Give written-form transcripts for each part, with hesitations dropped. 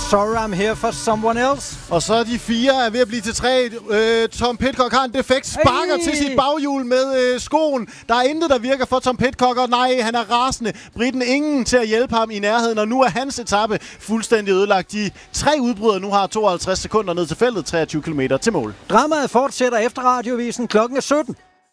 Sorry I'm here for someone else. Og så de 4 er ved at blive til 3. Tom Pidcock har en defekt, sparker til sit baghjul med skoen. Der er intet, der virker for Tom Pidcock, og nej, han er rasende. Briten ingen til at hjælpe ham i nærheden, og nu er hans etape fuldstændig ødelagt. De 3 udbrydere nu har 52 sekunder ned til feltet, 23 km til mål. Dramaet fortsætter efter radiovisen. Klokken er 17.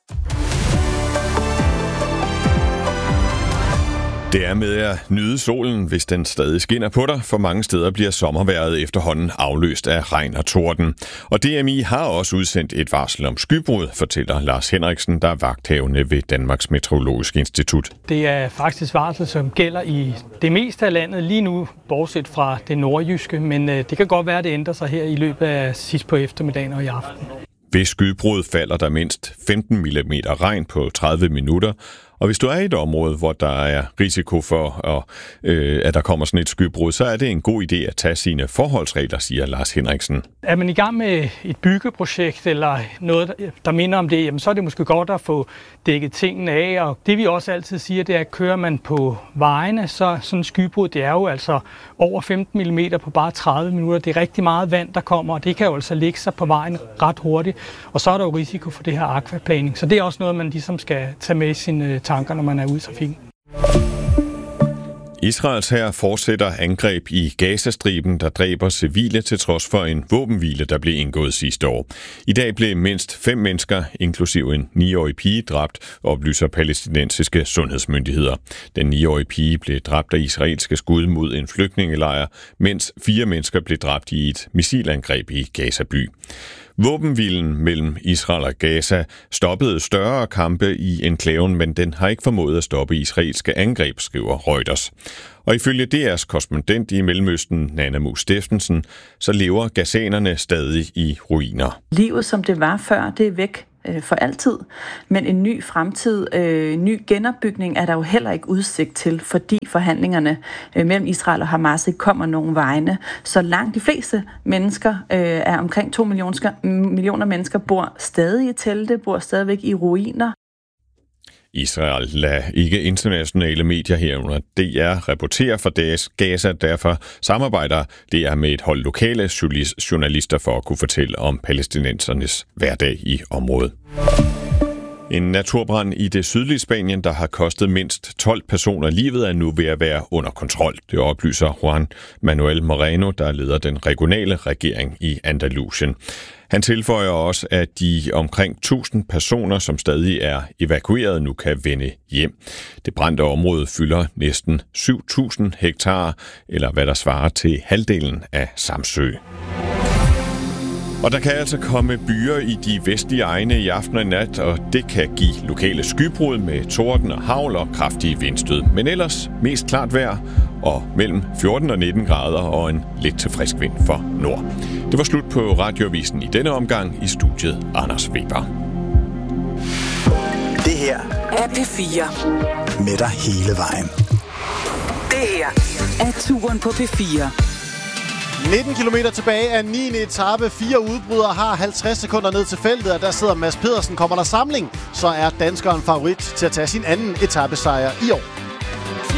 Det er med at nyde solen, hvis den stadig skinner på dig, for mange steder bliver sommervejret efterhånden afløst af regn og torden. Og DMI har også udsendt et varsel om skybrud, fortæller Lars Henriksen, der er vagthavende ved Danmarks Meteorologiske Institut. Det er faktisk varsel, som gælder i det meste af landet lige nu, bortset fra det nordjyske, men det kan godt være, at det ændrer sig her i løbet af sidst på eftermiddagen og i aften. Ved skybrud falder der mindst 15 mm regn på 30 minutter, og hvis du er i et område, hvor der er risiko for, at der kommer sådan et skybrud, så er det en god idé at tage sine forholdsregler, siger Lars Henriksen. Er man i gang med et byggeprojekt eller noget, der minder om det, jamen, så er det måske godt at få dækket tingene af. Og det vi også altid siger, det er, at kører man på vejene, så sådan en skybrud, det er jo altså over 15 mm på bare 30 minutter. Det er rigtig meget vand, der kommer, og det kan jo altså lægge sig på vejen ret hurtigt. Og så er der jo risiko for det her aquaplaning. Så det er også noget, man ligesom skal tage med i sine tanker, når man er ude i trafikken. Israels hær fortsætter angreb i Gazastriben, der dræber civile til trods for en våbenhvile, der blev indgået sidste år. I dag blev mindst 5 mennesker, inklusive en 9-årig pige, dræbt, oplyser palæstinensiske sundhedsmyndigheder. Den 9-årige pige blev dræbt af israelske skud mod en flygtningelejr, mens 4 mennesker blev dræbt i et missilangreb i Gaza-by. Våbenhvilen mellem Israel og Gaza stoppede større kampe i enklaven, men den har ikke formået at stoppe israelske angreb, skriver Reuters. Og ifølge DR's korrespondent i Mellemøsten, Nana Mu Steffensen, så lever gazanerne stadig i ruiner. Livet, som det var før, det er væk for altid, men en ny fremtid, ny genopbygning er der jo heller ikke udsigt til, fordi forhandlingerne mellem Israel og Hamas ikke kommer nogen vegne. Så langt de fleste mennesker, er omkring 2 millioner mennesker, bor stadig i telte, bor stadigvæk i ruiner. Israel lader ikke internationale medier herunder DR rapportere for Gaza, derfor samarbejder DR med et hold lokale journalister for at kunne fortælle om palæstinensernes hverdag i området. En naturbrand i det sydlige Spanien, der har kostet mindst 12 personer livet, er nu ved at være under kontrol. Det oplyser Juan Manuel Moreno, der leder den regionale regering i Andalusien. Han tilføjer også, at de omkring 1000 personer, som stadig er evakueret, nu kan vende hjem. Det brændte område fylder næsten 7.000 hektar, eller hvad der svarer til halvdelen af Samsø. Og der kan altså komme byer i de vestlige egne i aften og nat, og det kan give lokale skybrud med torden og hagl og kraftige vindstød. Men ellers mest klart vejr og mellem 14 og 19 grader og en lidt til frisk vind for nord. Det var slut på Radioavisen i denne omgang. I studiet Anders Weber. Det her er P4. Med dig hele vejen. Det her er turen på P4. 19 km tilbage af 9. etape. 4 udbrydere har 50 sekunder ned til feltet, og der sidder Mads Pedersen. Kommer der samling, så er danskeren favorit til at tage sin anden etapesejr i år.